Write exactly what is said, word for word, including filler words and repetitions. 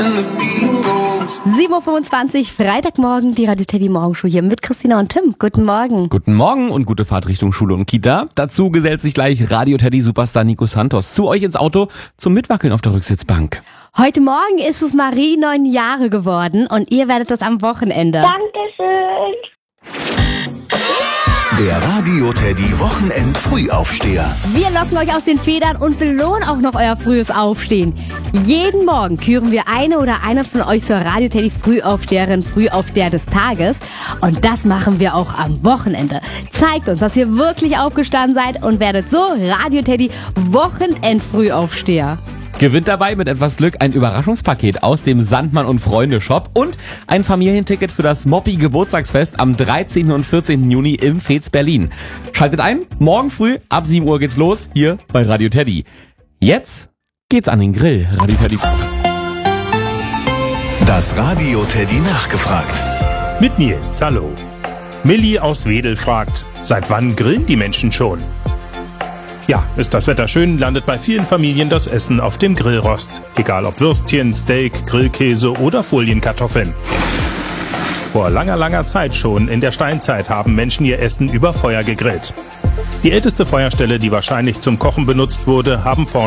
sieben Uhr fünfundzwanzig, Freitagmorgen, die Radio Teddy Morgenshow hier mit Christina und Tim. Guten Morgen. Guten Morgen und gute Fahrt Richtung Schule und Kita. Dazu gesellt sich gleich Radio Teddy Superstar Nico Santos zu euch ins Auto zum Mitwackeln auf der Rücksitzbank. Heute Morgen ist es Marie neun Jahre geworden und ihr werdet das am Wochenende. Dankeschön. Der Radio Teddy Wochenend Frühaufsteher. Wir locken euch aus den Federn und belohnen auch noch euer frühes Aufstehen. Jeden Morgen küren wir eine oder einen von euch zur Radio Teddy Frühaufsteherin, Frühaufsteher des Tages. Und das machen wir auch am Wochenende. Zeigt uns, dass ihr wirklich aufgestanden seid und werdet so Radio Teddy Wochenend Frühaufsteher. Gewinnt dabei mit etwas Glück ein Überraschungspaket aus dem Sandmann und Freunde Shop und ein Familienticket für das Moppi Geburtstagsfest am dreizehnten und vierzehnten Juni im Fez Berlin. Schaltet ein, morgen früh ab sieben Uhr geht's los, hier bei Radio Teddy. Jetzt geht's an den Grill. Radio Teddy. Das Radio Teddy nachgefragt. Mit Nils, hallo. Milli aus Wedel fragt, seit wann grillen die Menschen schon? Ja, ist das Wetter schön, landet bei vielen Familien das Essen auf dem Grillrost. Egal ob Würstchen, Steak, Grillkäse oder Folienkartoffeln. Vor langer, langer Zeit schon, in der Steinzeit, haben Menschen ihr Essen über Feuer gegrillt. Die älteste Feuerstelle, die wahrscheinlich zum Kochen benutzt wurde, haben Forscher